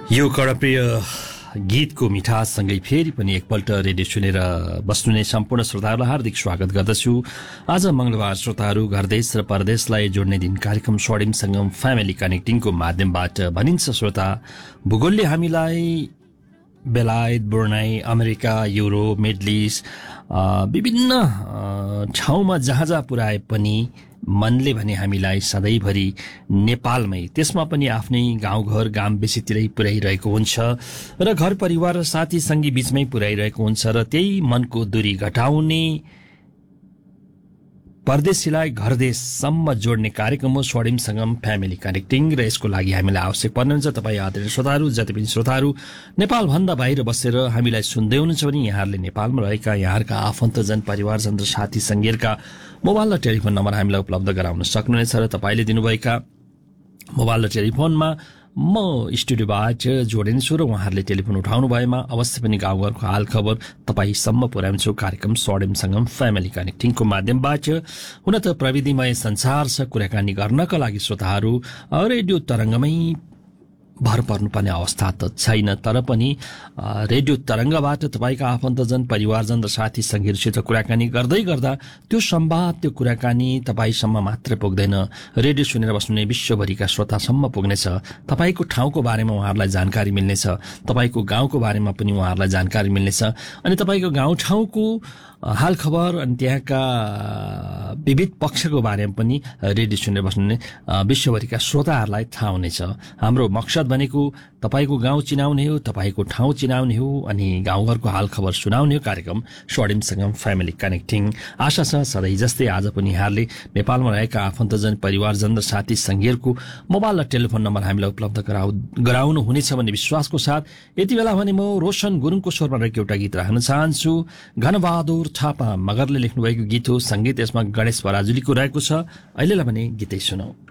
यो कडप्रिय गीतको मिठाससँगै फेरि पनि एकपल्ट रेडियो सुनेर बस्नुहुने सम्पूर्ण श्रोताहरूलाई हार्दिक स्वागत गर्दछु। आज मंगलबार श्रोताहरू घरदेश र परदेशलाई जोड्ने दिन कार्यक्रम स्वर्णिम संगम फ्यामिली कनेक्टिङको माध्यमबाट भनिन्छ। श्रोता, भूगोलले हामीलाई बेलायत, Brunei, America, Europe, middle east विभिन्न ठाउँमा जहाँ पुर्याए पनि मनले भने हामीलाई सधैँभरि नेपालमै, त्यसमा पनि आफ्नै गाउँघर गाम बेसीतिरै पुर्याइरहेको हुन्छ र घर परिवार र साथी संगी बीचमै पुर्याइरहेको हुन्छ र त्यही मनको दूरी घटाउने परदेशीलाई घरदेशसम्म जोड्ने कार्यक्रम हो स्वर्णिम संगम फ्यामिली कनेक्टिङ। र यसको लागि हामीलाई आवश्यक पर्नुहुन्छ तपाईँ आदरणीय श्रोताहरू, जति पनि श्रोताहरू नेपालभन्दा बाहिर बसेर हामीलाई सुन्दै हुनुहुन्छ भने यहाँहरूले नेपालमा रहेका यहाँहरूका आफन्तजन, परिवारजन र साथी संगीहरूका मोबाइल र टेलिफोन नम्बर हामीलाई उपलब्ध गराउन सक्नुहुनेछ र तपाईँले दिनुभएका मोबाइल र टेलिफोनमा म स्टुडियोबाट जोडिन्छु र उहाँहरूले टेलिफोन उठाउनु भएमा अवश्य पनि गाउँघरको हाल खबर तपाईँसम्म पुर्याउँछु कार्यक्रम स्वर्णिम संगम फ्यामिली कनेक्टिङको माध्यमबाट। हुन त प्रविधिमय संसार छ, कुराकानी गर्नका लागि श्रोताहरू रेडियो तरङ्गमै भर पर्नुपर्ने अवस्था त छैन, तर पनि रेडियो तरङ्गबाट तपाईँका आफन्तजन, परिवारजन र साथी संगीहरूसित कुराकानी गर्दै गर्दा त्यो संवाद, त्यो कुराकानी तपाईँसम्म मात्र पुग्दैन, रेडियो सुनेर बस्नुहुने विश्वभरिका श्रोतासम्म पुग्नेछ। तपाईँको ठाउँको बारेमा उहाँहरूलाई जानकारी मिल्नेछ, तपाईँको गाउँको बारेमा पनि उहाँहरूलाई जानकारी मिल्नेछ अनि तपाईँको गाउँठाउँको हाल खबर अनि त्यहाँका विविध पक्षको बारेमा पनि रेडियो सुनेर बस्नुहुने विश्वभरिका श्रोताहरूलाई थाहा हुनेछ। हाम्रो मकसद भनेको तपाईँको गाउँ चिनाउने हो, तपाईँको ठाउँ चिनाउने हो अनि गाउँघरको हाल खबर सुनाउने हो कार्यक्रम स्वर्णिम संगम फ्यामिली कनेक्टिङ। आशा छ सधैँ जस्तै आज पनि यहाँहरूले नेपालमा रहेका आफन्तजन, परिवारजन र साथी संगीहरूको मोबाइल र टेलिफोन नम्बर हामीलाई उपलब्ध गराउनु हुनेछ भन्ने विश्वासको साथ यति बेला भने म रोशन गुरुङको स्वरमा रहेको एउटा गीत राख्न चाहन्छु। घनबहादुर थापा मगरले लेख्नुभएको गीत हो, संगीत यसमा गणेश पराजुलीको रहेको छ। अहिलेलाई भने गीतै सुनौ।